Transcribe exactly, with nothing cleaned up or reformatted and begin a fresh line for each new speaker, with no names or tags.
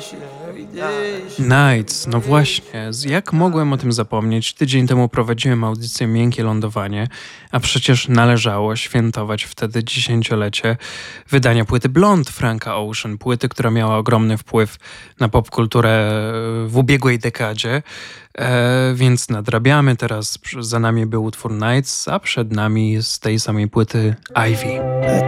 Nights, no właśnie, z- jak mogłem o tym zapomnieć? Tydzień temu prowadziłem audycję Miękkie Lądowanie, a przecież należało świętować wtedy dziesięciolecie wydania płyty Blond Franka Ocean, płyty, która miała ogromny wpływ na popkulturę e, w ubiegłej dekadzie, e, więc nadrabiamy. Teraz przy- za nami był utwór Nights, a przed nami z tej samej płyty Ivy.